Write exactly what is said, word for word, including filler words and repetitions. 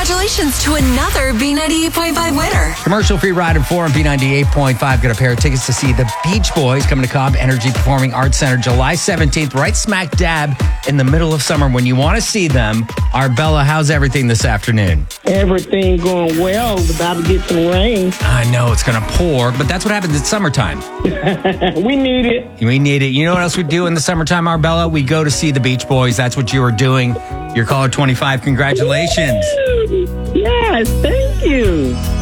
Congratulations to another B ninety-eight point five winner. Commercial-free ride and four on B ninety-eight point five. Got a pair of tickets to see the Beach Boys coming to Cobb Energy Performing Arts Center July seventeenth, right smack dab in the middle of summer. When you want to see them, Arbella, how's everything this afternoon? Everything going well. It's about to get some rain. I know it's going to pour, but that's what happens at summertime. We need it. We need it. You know what else we do in the summertime, Arbella? We go to see the Beach Boys. That's what you are doing. You're caller twenty-five. Congratulations. Yes, thank you.